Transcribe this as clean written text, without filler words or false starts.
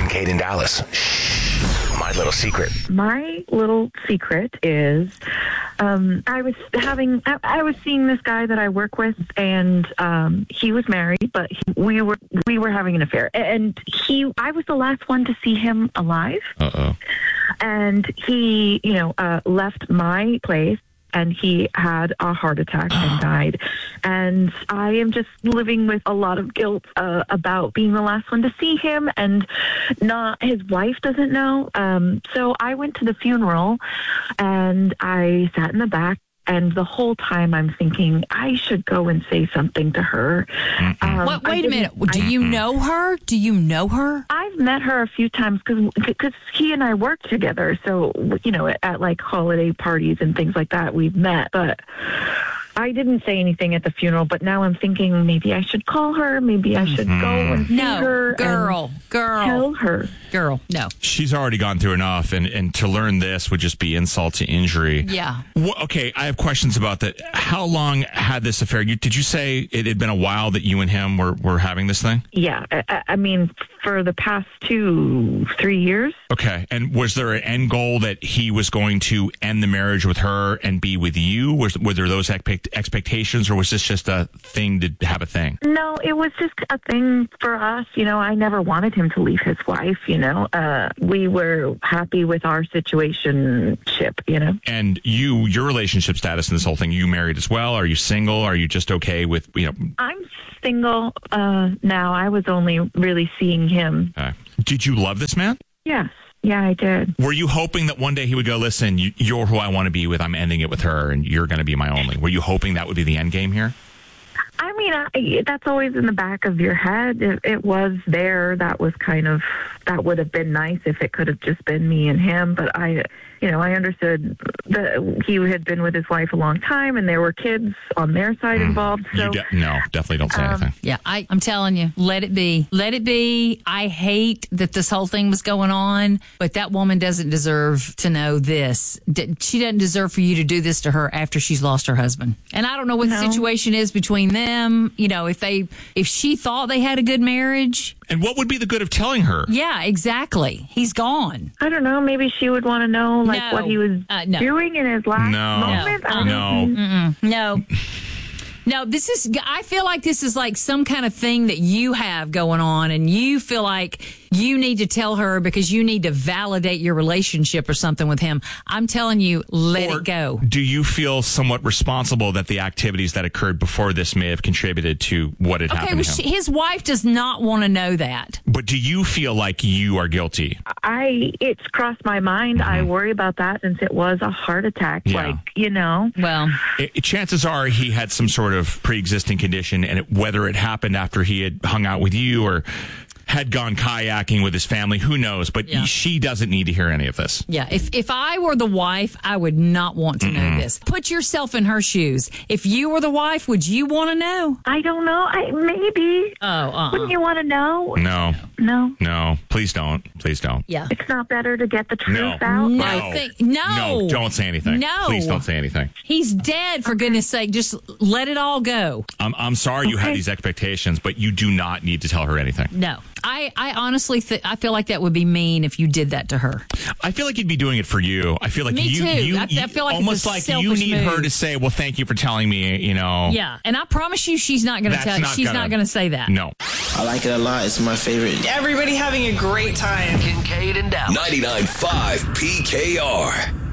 Kincaid in Dallas. My little secret. My little secret is I was seeing this guy that I work with, and he was married, but we were having an affair, and I was the last one to see him alive. And he left my place, and he had a heart attack and died. And I am just living with a lot of guilt about being the last one to see him, and his wife doesn't know. So I went to the funeral, and I sat in the back. And the whole time I'm thinking, I should go and say something to her. Wait a minute. Do you know her? Do you know her? I've met her a few times because he and I work together. So, at like holiday parties and things like that, we've met. But I didn't say anything at the funeral, but now I'm thinking maybe I should call her. Maybe I should go and see her. Girl. Tell her. Girl, no. She's already gone through enough, and to learn this would just be insult to injury. Yeah. Okay, I have questions about that. How long had this affair? Did you say it had been a while that you and him were having this thing? Yeah. I mean, for the past 2-3 years. Okay. And was there an end goal that he was going to end the marriage with her and be with you? Were there those expectations, or was this just a thing to have a thing? No, it was just a thing for us. I never wanted him to leave his wife, We were happy with our situationship, And your relationship status in this whole thing, you married as well? Are you single? Are you just okay with, I'm single now. I was only really seeing him. Did you love this man? Yes. Yeah, I did. Were you hoping that one day he would go, listen, you're who I want to be with. I'm ending it with her, and you're going to be my only. Were you hoping that would be the end game here? I mean, that's always in the back of your head. It was there. That would have been nice if it could have just been me and him. But I understood that he had been with his wife a long time, and there were kids on their side involved. So no, definitely don't say anything. Yeah, I'm telling you, let it be. Let it be. I hate that this whole thing was going on, but that woman doesn't deserve to know this. She doesn't deserve for you to do this to her after she's lost her husband. And I don't know what the situation is between them. If she thought they had a good marriage. And what would be the good of telling her? Yeah, exactly. He's gone. I don't know. Maybe she would want to know what he was doing in his last moment. No, I feel like this is like some kind of thing that you have going on, and you feel like you need to tell her because you need to validate your relationship or something with him. I'm telling you, let it go. Do you feel somewhat responsible that the activities that occurred before this may have contributed to what had happened to him? His wife does not want to know that. But do you feel like you are guilty? It's crossed my mind. I worry about that since it was a heart attack. Yeah. Well, chances are he had some sort of pre-existing condition, and whether it happened after he had hung out with you or had gone kayaking with his family, who knows? But she doesn't need to hear any of this. Yeah, if I were the wife, I would not want to know this. Put yourself in her shoes. If you were the wife, would you want to know? I don't know. Maybe. Wouldn't you want to know? No. No. Please don't. Please don't. Yeah. It's not better to get the truth out? No, don't say anything. No. Please don't say anything. He's dead, for goodness sake. Just let it all go. I'm sorry you had these expectations, but you do not need to tell her anything. No. I honestly I feel like that would be mean if you did that to her. I feel like you'd be doing it for you. I feel like Me too. I feel like almost it's a like selfish you need move. her to say, "Well, thank you for telling me." Yeah, and I promise you, she's not going to tell. She's not going to say that. No. I like it a lot. It's my favorite. Everybody having a great time. Kincaid and Dallas. 99.5 PKR.